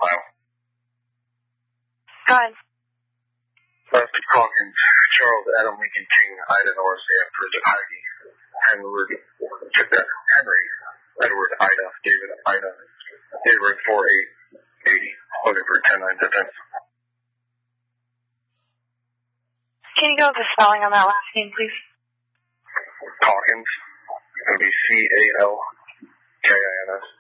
file. Go ahead. Lester Calkins, Charles Adam Lincoln King, Ida Norris, Sanford, Heidi, Henry, Edward, Ida, David, David 4880, looking for 10-9 defense. Can you go with the spelling on that last name, please? Calkins. It's going to be Calkins.